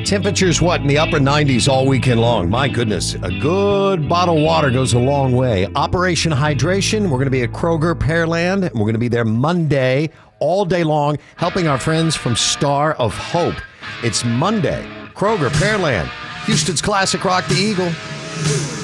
Temperatures, what, in the upper 90s all weekend long. My goodness, a good bottle of water goes a long way. Operation Hydration, we're going to be at Kroger Pearland, and we're going to be there Monday all day long, helping our friends from Star of Hope. It's Monday, Kroger Pearland, Houston's classic rock, the Eagle.